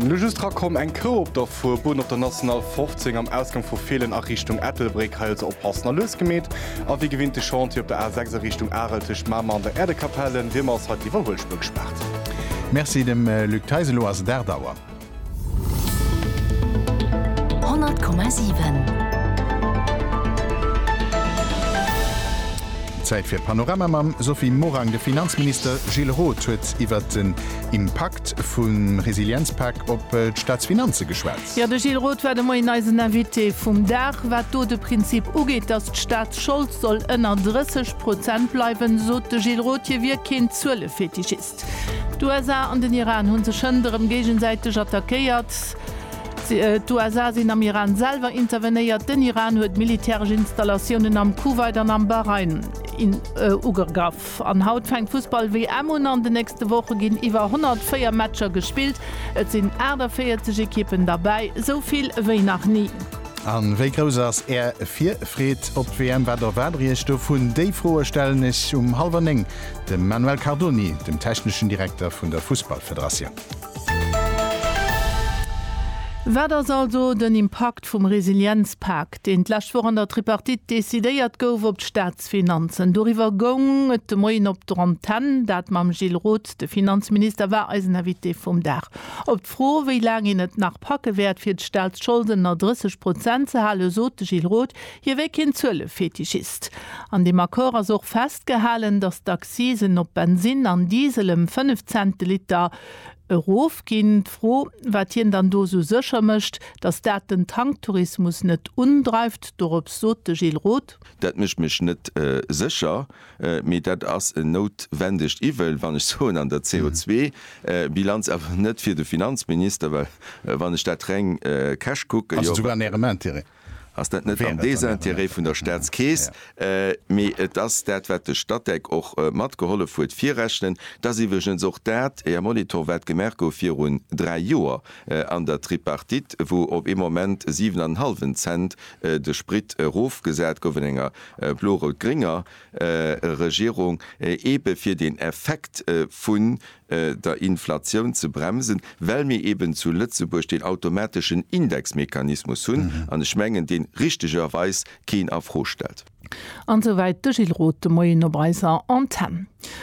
Du just rakom eng Koop der vu Bund op der National 15 am Ausgang vu Fehlen a Richtung Ethelbrehalse op passner Lös gemet, a wie gewinnt de Chantier op der A6 Richtung Areltech Mama an der Erdekapellen, Wimmers hat die Wurwulspück gesperrt. Merci dem Luc Teiselo as der Dauer. 100,7 Zeit fir Panorama mam Sophie Morang, de Finanzminister Gilles Roth huet iwwer den Impakt vum Resilienzpakt op Staatsfinanze geschwärzt. Ja, de Gilles Roth werde moi neisen Invité vum Dach, wat do de Prinzip ugeet, dat d'Staat Schuld soll ënner 30% bleiben, so de Gilles Roth je wie kind Zule Fetischist. USA an den Iran hunn se schënderem gegenseitig attackéiert. USA sind am Iran selber interveniert, den Iran huet militärische Installationen am Kuwait an am Bahrain in Ugergaf. An Haut fängt Fußball WM und an de nächste Woche gin iwwer 104 Matcher gespielt. Et sind 40 Ekippen dabei, soviel wie nach nie. An wéi gros ass fir Fred op WM war der Wädriecht vun déi froe Stellen is 9:30 dem Manuel Cardoni, dem technischen Direktor vun der Fußballföderation. Wäders also den Impakt vum Resilienzpakt, den d'lächt vor an der Tripartit desidéiert gouf op Staatsfinanzen. Doriwer gong et de Moien op der Antenne, dat mam Gilles Roth, de Finanzminister, war als Invité vum Dach. Op froh, wiei lang in et nach Pake wärt fir d'Staatsschulden na 30% ze halle, so de Gilles Roth, hier wéi kin Zëlle Fetischist. An dem Akkor as och festgehalen, dats d'Accisen op Benzin an Dieselem 5 Cent Liter Rof gin froh, wat hien dann do so secher mëcht, dats dat den Tanktourismus net undreift, dorop so de Gilles Roth. Dat mischt mich net secher, mit dat ass notwendig iwwel, wann ich so an der CO2-Bilanz net fir de Finanzminister, weil wann ich dat Reng Cash gucke. Ass dat net am Desinteré vun der Staatskees, méi dats dat wat de Stadtdeck och mat geholle fuet virrechnen, dats iwwerchen soch dat Monitor wat gemerk go fir hun 3 Joer an der Tripartit, wo op im moment 7,5 Cent de Sprit Rof gesät gowen enger Blorot geringer Regierung ebe fir den Effekt vun der Inflation zu bremsen, weil mir eben zu Lützeburg den automatischen Indexmechanismus hun an Schmengen den richtigerweise kein aufstellt. Und soweit de Gilles Roth de Moien op Breiser Antenne.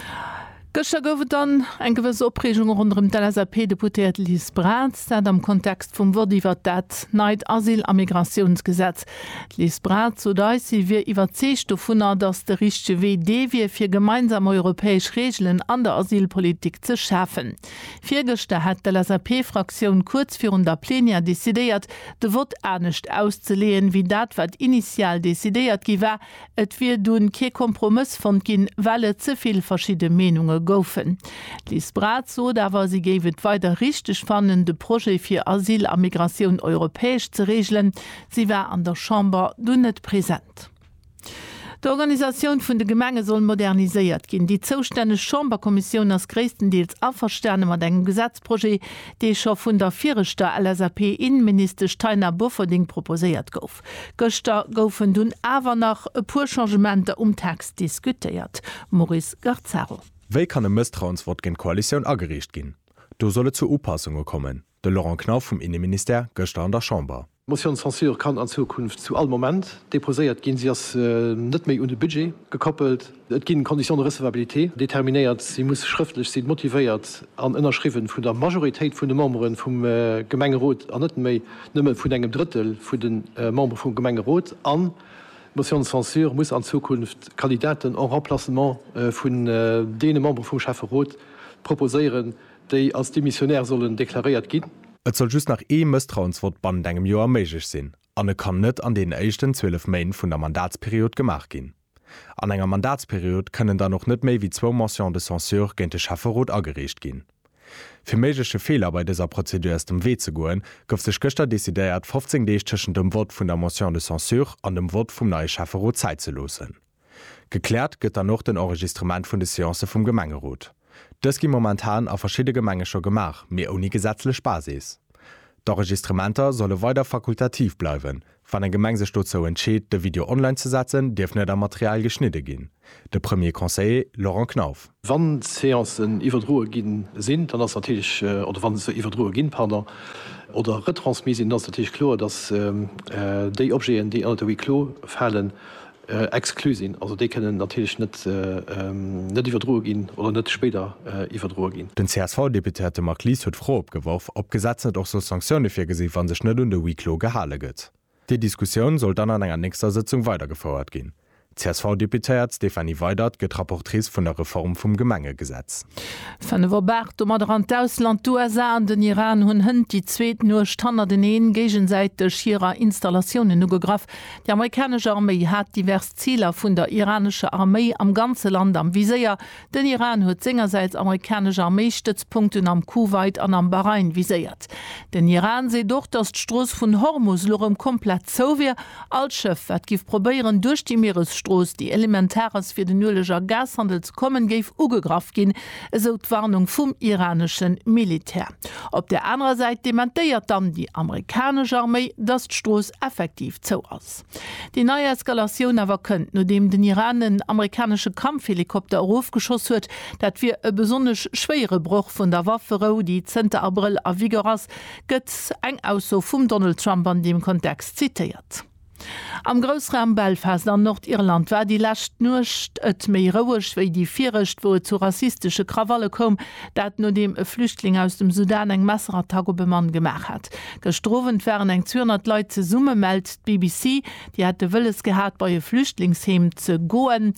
Gëcher gouf dann eng gewëss Opregung rund der LAP-Deputiert Lies Bratz, dat am Kontext vum Wodiwer dat Neid Asyl a Migrationsgesetz. Lies Bratz so da si wie iwwer zeesto vunner, dats de richchte WD wie fir gemeinsam europäesch Regeln an der Asylpolitik ze schaffen. Viergechte hat der LAP-Fraktion kurz vir der Plenia desideiert, de Wort ernstnecht auszulehen, wie dat wat initial desideiert giwer, et wie dun ke Kompromiss von gin, weil zuviel verschiedene Menungen goufen. Lies Bratz so, da war sie gewet weiter richtig spannende Projekt fir Asyl a Migration europäisch zu regeln. Sie war an der Chamber du net präsent. Die Organisation vun de Gemenge soll modernisiert gin. Die zoustänne Chamberkommission as größtendeels Affersterne mat engem Gesetzprojekt, de scho vun der vierter LAP-Innenminister Steiner Bofferding proposiert gouf. Göster goufen dun awer nach e pur Changemente Text diskutiert. Maurice Garzaro. Wéi kann e Misstrauenswort gen Koalition agericht gin? Du solle zu Upassungen kommen. De Laurent Knauf vom Innenminister göster an der Chamber. Motion Censur kann an Zukunft zu all Moment deposiert gin sie as net méi un de Budget gekoppelt. Et gin Kondition de Reservabilité determiniert, sie muss schriftlich sie motiviert an ënnerschriven vun der Majoritéit vun de Memberen vum Gemengerot an net méi nëmme vun engem Drittel vun den Member vum Gemengerot an. Motion Censur muss an Zukunft Kandidaten en Remplacement vun dee Member vum Schafferrot proposieren, déi als Demissionär sollen deklariert gin. Et soll just nach Misstrauenswort ban engem Joer méigich sinn. Anne kann net an den echten 12 Main vun der Mandatsperiod gemacht gin. An enger Mandatsperiod können da noch net méi wie 2 Motion de Censur géint de Schafferrot agerecht gin. Fir méigsche Fehler bei dieser Prozedur aus dem Weh zu goen, gouf sech Göster desideiert 15 Deeg tschen dem Wort vun der Motion de Censur an dem Wort vum neue Schafferrot Zeit ze losen. Geklärt gëtt dann noch den Enregistrement vun de Seance vum Gemengerot. Das gi momentan a verschiedene Gemenge schon gemach, mir uni gesetzlich Basis. D'Enregistrementer solle weiter fakultativ bleiwen. Wann en Gemengsesto zo entscheet, de Video online zu setzen, Dirf net am Material geschnitte gin. De Premier Conseil Laurent Knauf. Wann Seancen iwwerdroe ginn sinn, dann ass natürlich oder wann se iwwerdroe ginn Partner oder retransmisinn, dats natürlich klar, dass déi Objekten, die an der Wiklo fallen, exklusinn. Also déi können natürlich net iwwerdroe ginn oder net später iwwerdroe ginn. Den CSV-Deputierte Mark Lies huet froh opgeworf, ob Gesetz net och so Sanktionune fir gesi wann sech net de Wiklo gehale gëtt. Die Diskussion soll dann an enger nächster Sitzung weitergefordert gehen. CSV-Deputiert Stefanie Weidert gët Rapportrice vun der Reform vum Gemengegesetz. Fanwerbergt om mat an d'Ausland USA an den Iran hunn hënd die zweet nur Standardeneen gegensäiteg hireer Installationen ugegraf. Die amerikanische Armee hat divers Zieler vun der iranische Armee am ganze Land am Viséier. Den Iran huet singerseits amerikanische Armeestützpunkten am Kuwait an am Bahrain viséiert. Den Iran se doch dat d'Stroos vun Hormuz lorem komplett zo wie als Schëff wat gif probieren durch die Meeresstraße die elementares fir den nuleger Gashandel zu kommen geif ugegraf gin, eso d'Warnung vum iranischen Militär. Op der anderen Seite dementiert dann die amerikanische Armee, dass d'Stroos effektiv zo ass. Die neue Eskalation awer kënnt, no dem den Iran den amerikanische Kampfhelikopter aufgeschoss huet, dat wir e besonnech schwere Bruch vun der Waffero, die 10. April a Vigoras gëtt eng ausso vum Donald Trump an dem Kontext zitiert. Am Grossraum Belfast an Nordirland war die Lächt nucht et méi rouech wéi die Virecht, wo zu rassistische Krawalle kom, dat no dem e Flüchtling aus dem Sudan eng Messerattago bemann gemach hat. Gestrowen wären eng 200 Leute ze Summe meldt BBC, die hat de Wëlles gehat bei e Flüchtlingsheem ze goen.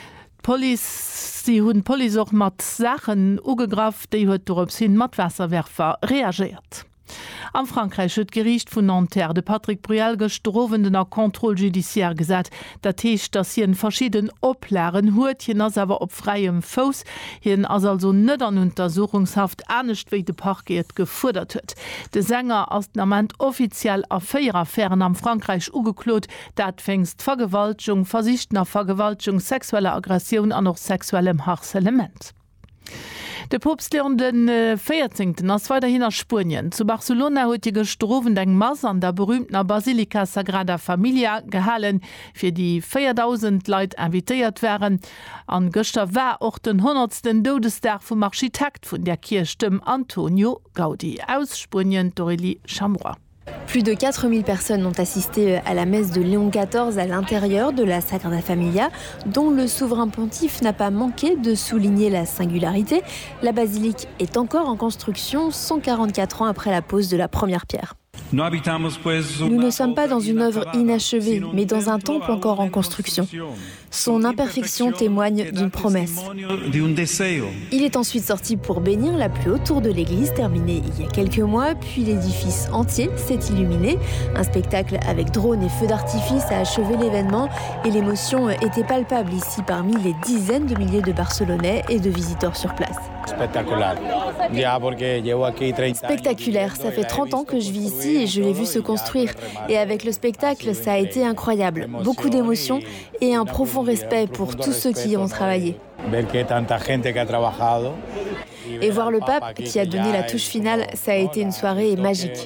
Sie hunn Poli och mat Sachen ugegraf, déi huet op sinn Matwasserwerfer reagiert. Am Frankreich huet Gericht vun Nanterre de Patrick Bruel gestrowen den a Kontroll judiciaire gesat, dat heecht, dats hien verschieden oplären huet, hien ass awer op freiem Fos, hien ass also net an Untersuchungshaft anecht wéi de Parquet gefordert huet. De Sänger ass d'Amment offiziell a 4 Affären am Frankreich ugeklot, dat fängst Vergewaltung, versichtner Vergewaltung, sexuelle Aggression an noch sexuellem Harcelement. De Popst Leon den 14. ass weiter hin nach Spurien. Zu Barcelona huet die gestrowen eng Mass an der berühmter Basilika Sagrada Familia gehalen, fir die 4.000 Leiit invitéiert wären. An Göster war och den 100. Todestag vum Architekt vun der Kirchstimm Antonio Gaudi aus Spurien Doreli Chamrois. Plus de 4000 personnes ont assisté à la messe de Léon XIV à l'intérieur de la Sagrada Familia, dont le souverain pontife n'a pas manqué de souligner la singularité. La basilique est encore en construction 144 ans après la pose de la première pierre. Nous ne sommes pas dans une œuvre inachevée, mais dans un temple encore en construction. Son imperfection témoigne d'une promesse. Il est ensuite sorti pour bénir la pluie autour de l'église, terminée il y a quelques mois, puis l'édifice entier s'est illuminé. Un spectacle avec drones et feux d'artifice a achevé l'événement et l'émotion était palpable ici parmi les dizaines de milliers de Barcelonais et de visiteurs sur place. Spectaculaire, ça fait 30 ans que je vis ici et je l'ai vu se construire. Et avec le spectacle, ça a été incroyable. Beaucoup d'émotions et un profond respect pour tous ceux qui y ont travaillé. Et voir le pape qui a donné la touche finale, ça a été une soirée magique.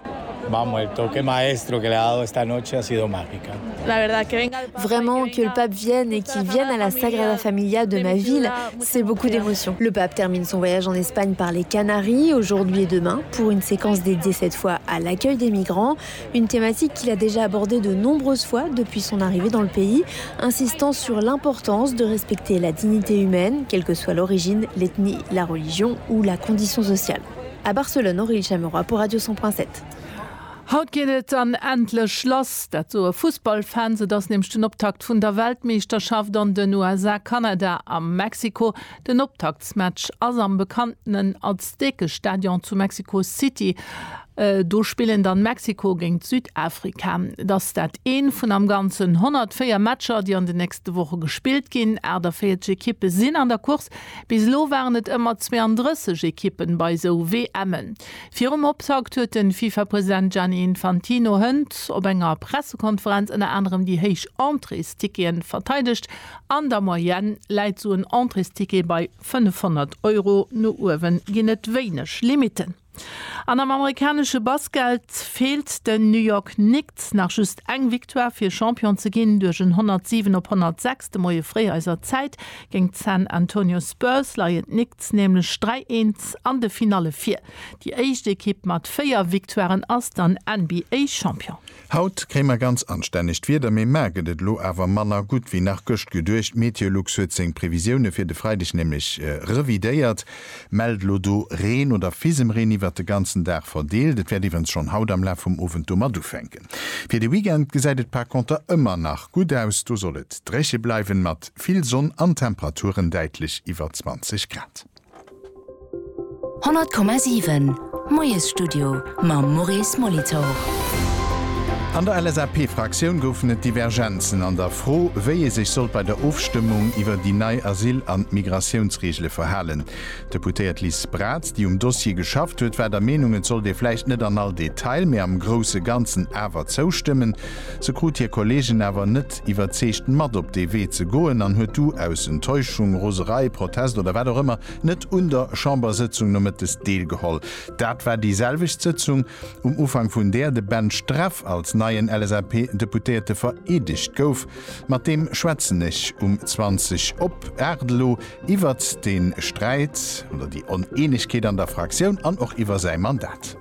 Vraiment, que le pape vienne et qu'il vienne à la Sagrada Familia de ma ville, c'est beaucoup d'émotions. Le pape termine son voyage en Espagne par les Canaries, aujourd'hui et demain, pour une séquence dédiée cette fois à l'accueil des migrants, une thématique qu'il a déjà abordée de nombreuses fois depuis son arrivée dans le pays, insistant sur l'importance de respecter la dignité humaine, quelle que soit l'origine, l'ethnie, la religion ou la condition sociale. À Barcelone, Aurélie Chameroy pour Radio 100.7. Haut geht an endlech Schloss, dat so Fußballfanse das nämlich den Optakt vun der Weltmeisterschaft an den USA, Kanada am Mexiko, den Optaktsmatch as am bekannten Azteke-Stadion zu Mexico City. Do spielen dann Mexiko gegen Südafrika. Das dat een vun am ganzen 104 Matscher, die an de nächste Woche gespielt gin. Der 4 Ekippe sinn an der Kurs. Bis lo waren net immer 32 Ekippen bei so WMen. Firum opsagt huet den FIFA-Präsident Gianni Infantino hënd op enger Pressekonferenz in anderem die heich Entreestickien verteidigt. An der Moyenne leit so ein Entreesticket bei 500 €, no Uwen ginnet weinech Limiten. An am amerikanische Basgeld fehlt den New York Knicks nach just eng Viktoire fir Champion ze ginn duch 107 op 106 de moie Fréiser Zeit géng San Antonio Spurs laiet Knicks nämlich 3-1 an de Finale 4. Die eichte Kipp mat 4 Viktoiren ass dann NBA Champion. Haut krämer ganz anständig wieder méi merget lo awer Manner gut wie nach Göcht gedurcht Meteorologzing Prävisionune fir de Freidich nämlich revidéiert, meld Lodo Reen oder fiesem Reen iwwer de ganzen Dach verdeelt, dat werd iwwen schon haut am La vum Ofen dummer du fenken. Fi de Weekend gesäidet per Konter ëmmer nach gut aus, du sollet dreche bleiwen mat viel Sonn an Temperaturen deitlich iwwer 20 Grad. 100,7 Moes Studio ma Maurice Molitor. An der LSAP-Fraktion goufen et Divergenzen an der Froh, wéie sich soll bei der Aufstimmung iwwer die nei Asyl- an Migrationsregelle verhalen. Deputéiert Lies Bratz, die Dossier geschafft huet, wer der Menungen soll de vielleicht net an all Detail mehr am grosse ganzen Äwer zoustimmen, so krut hier Kollegin awer net iwwer zechten mat op DW ze goen an huet du aus Enttäuschung, Roserei, Protest oder wer immer net unter Chambersitzung no des Deel geholl. Dat war dieselvig Sitzung Ufang vun der de Ben Straff als neien LSAP-Deputéierte veredigt gouf, mat dem Schwätzenich 20 op Erdlo iwwer den Streit oder die Onenigkeit an der Fraktion an och iwwer sei Mandat.